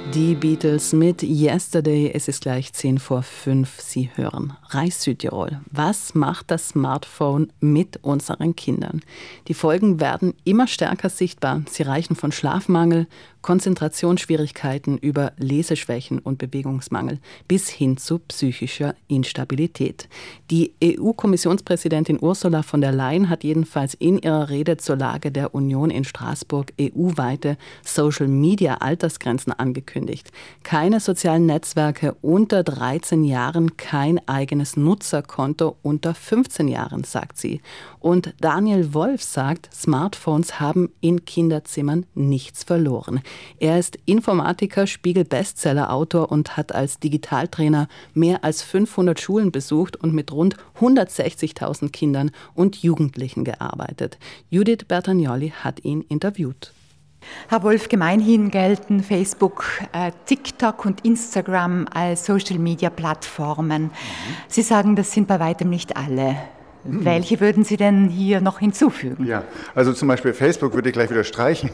Die Beatles mit Yesterday, es ist gleich 5:10. Sie hören Reis Südtirol. Was macht das Smartphone mit unseren Kindern? Die Folgen werden immer stärker sichtbar. Sie reichen von Schlafmangel, Konzentrationsschwierigkeiten über Leseschwächen und Bewegungsmangel bis hin zu psychischer Instabilität. Die EU-Kommissionspräsidentin Ursula von der Leyen hat jedenfalls in ihrer Rede zur Lage der Union in Straßburg EU-weite Social-Media-Altersgrenzen angekündigt. Keine sozialen Netzwerke unter 13 Jahren, kein eigenes Nutzerkonto unter 15 Jahren, sagt sie. Und Daniel Wolf sagt, Smartphones haben in Kinderzimmern nichts verloren. Er ist Informatiker, Spiegel-Bestseller-Autor und hat als Digitaltrainer mehr als 500 Schulen besucht und mit rund 160.000 Kindern und Jugendlichen gearbeitet. Judith Bertagnolli hat ihn interviewt. Herr Wolf, gemeinhin gelten Facebook, TikTok und Instagram als Social-Media-Plattformen. Sie sagen, das sind bei weitem nicht alle. Welche würden Sie denn hier noch hinzufügen? Ja, also zum Beispiel Facebook würde ich gleich wieder streichen,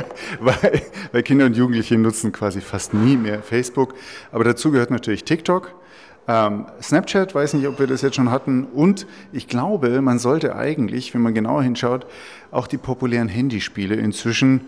weil Kinder und Jugendliche nutzen quasi fast nie mehr Facebook. Aber dazu gehört natürlich TikTok. Snapchat, weiß nicht, ob wir das jetzt schon hatten. Und ich glaube, man sollte eigentlich, wenn man genauer hinschaut, auch die populären Handyspiele inzwischen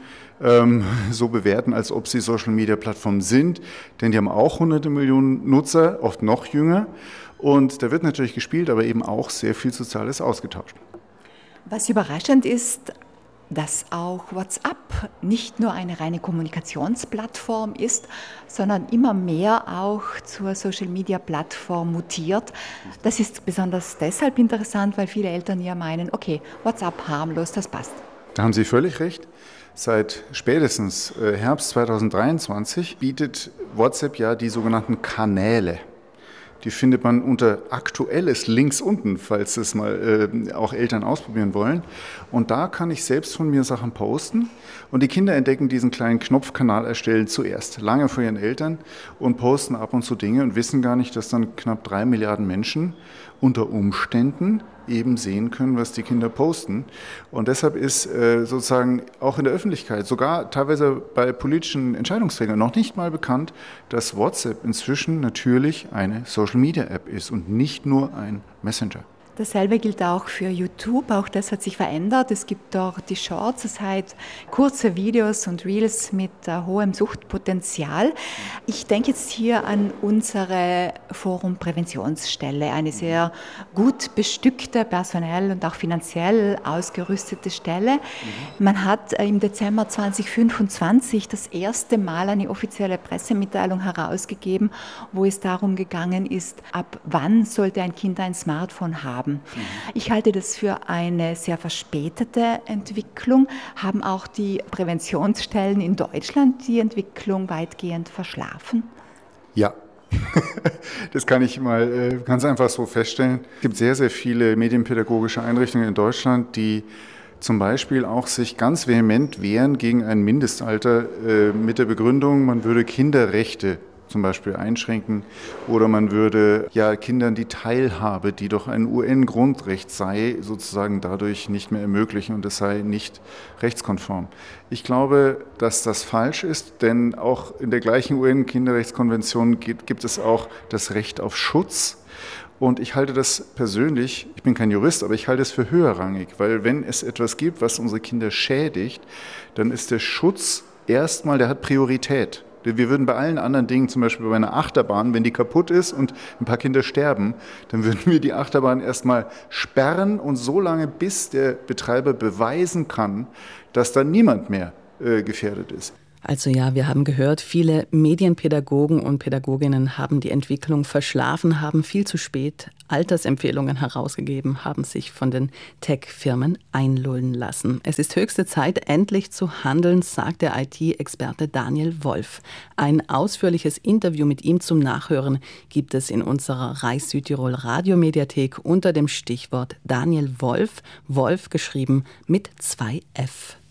so bewerten, als ob sie Social-Media-Plattformen sind. Denn die haben auch hunderte Millionen Nutzer, oft noch jünger. Und da wird natürlich gespielt, aber eben auch sehr viel Soziales ausgetauscht. Was überraschend ist, dass auch WhatsApp nicht nur eine reine Kommunikationsplattform ist, sondern immer mehr auch zur Social-Media-Plattform mutiert. Das ist besonders deshalb interessant, weil viele Eltern ja meinen, okay, WhatsApp harmlos, das passt. Da haben Sie völlig recht. Seit spätestens Herbst 2023 bietet WhatsApp ja die sogenannten Kanäle. Die findet man unter Aktuelles links unten, falls es mal auch Eltern ausprobieren wollen. Und da kann ich selbst von mir Sachen posten. Und die Kinder entdecken diesen kleinen Knopfkanal erstellen zuerst, lange vor ihren Eltern, und posten ab und zu Dinge und wissen gar nicht, dass dann knapp 3 Milliarden Menschen unter Umständen eben sehen können, was die Kinder posten. Und deshalb ist sozusagen auch in der Öffentlichkeit, sogar teilweise bei politischen Entscheidungsträgern noch nicht mal bekannt, dass WhatsApp inzwischen natürlich eine Social-Media-App ist und nicht nur ein Messenger. Dasselbe gilt auch für YouTube, auch das hat sich verändert. Es gibt dort die Shorts, das heißt kurze Videos und Reels mit hohem Suchtpotenzial. Ich denke jetzt hier an unsere Forum-Präventionsstelle, eine sehr gut bestückte, personell und auch finanziell ausgerüstete Stelle. Man hat im Dezember 2025 das erste Mal eine offizielle Pressemitteilung herausgegeben, wo es darum gegangen ist, ab wann sollte ein Kind ein Smartphone haben. Ich halte das für eine sehr verspätete Entwicklung. Haben auch die Präventionsstellen in Deutschland die Entwicklung weitgehend verschlafen? Ja. Das kann ich mal ganz einfach so feststellen. Es gibt sehr, sehr viele medienpädagogische Einrichtungen in Deutschland, die zum Beispiel auch sich ganz vehement wehren gegen ein Mindestalter mit der Begründung, man würde Kinderrechte zum Beispiel einschränken oder man würde ja Kindern die Teilhabe, die doch ein UN-Grundrecht sei, sozusagen dadurch nicht mehr ermöglichen und es sei nicht rechtskonform. Ich glaube, dass das falsch ist, denn auch in der gleichen UN-Kinderrechtskonvention gibt es auch das Recht auf Schutz. Und ich halte das persönlich, ich bin kein Jurist, aber ich halte es für höherrangig, weil wenn es etwas gibt, was unsere Kinder schädigt, dann ist der Schutz erstmal, der hat Priorität. Wir würden bei allen anderen Dingen, zum Beispiel bei einer Achterbahn, wenn die kaputt ist und ein paar Kinder sterben, dann würden wir die Achterbahn erstmal sperren und so lange, bis der Betreiber beweisen kann, dass dann niemand mehr gefährdet ist. Also ja, wir haben gehört, viele Medienpädagogen und Pädagoginnen haben die Entwicklung verschlafen, haben viel zu spät Altersempfehlungen herausgegeben, haben sich von den Tech-Firmen einlullen lassen. Es ist höchste Zeit, endlich zu handeln, sagt der IT-Experte Daniel Wolf. Ein ausführliches Interview mit ihm zum Nachhören gibt es in unserer Reis Südtirol Radiomediathek unter dem Stichwort Daniel Wolf, Wolf geschrieben mit 2 F.